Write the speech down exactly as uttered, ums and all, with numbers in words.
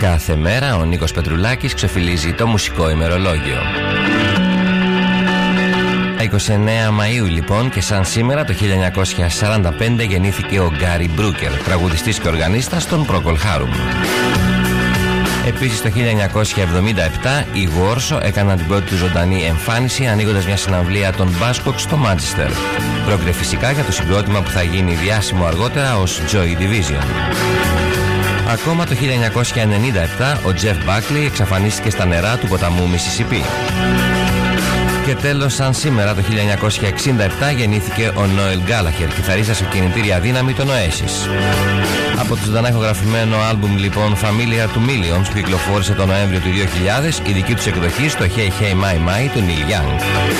Κάθε μέρα ο Νίκος Πετρουλάκης ξεφυλίζει το μουσικό ημερολόγιο. είκοσι εννέα Μαΐου λοιπόν, και σαν σήμερα το χίλια εννιακόσια σαράντα πέντε γεννήθηκε ο Γκάρι Μπρούκερ, τραγουδιστής και οργανίστας των Procol Harum. Επίσης το χίλια εννιακόσια εβδομήντα επτά οι Warsaw έκαναν την πρώτη του ζωντανή εμφάνιση ανοίγοντας μια συναυλία των Buzzcocks στο Manchester. Πρόκειται φυσικά για το συγκρότημα που θα γίνει διάσημο αργότερα ως Joy Division. Ακόμα το χίλια εννιακόσια ενενήντα επτά ο Jeff Buckley εξαφανίστηκε στα νερά του ποταμού Mississippi. Και τέλος, σαν σήμερα το χίλια εννιακόσια εξήντα επτά γεννήθηκε ο Noel Gallagher, κιθαρίστας και κινητήρια δύναμη των Oasis. Από το ζωντανά ηχογραφημένο άλμπουμ λοιπόν Familiar to Millions που κυκλοφόρησε τον Νοέμβριο του δύο χιλιάδες, η δική τους εκδοχή στο Hey Hey My My του Neil Young.